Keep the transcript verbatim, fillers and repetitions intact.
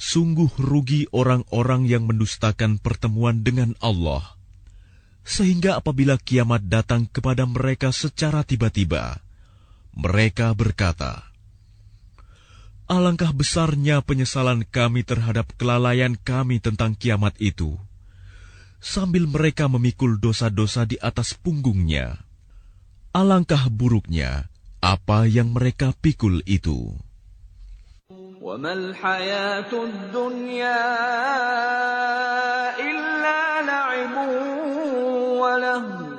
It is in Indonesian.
Sungguh rugi orang-orang yang mendustakan pertemuan dengan Allah, sehingga apabila kiamat datang kepada mereka secara tiba-tiba, mereka berkata, "Alangkah besarnya penyesalan kami terhadap kelalaian kami tentang kiamat itu," sambil mereka memikul dosa-dosa di atas punggungnya. Alangkah buruknya apa yang mereka pikul itu. وَمَا الْحَيَاةُ الدُّنْيَا إِلَّا لَعِبٌ وَلَهْوٌ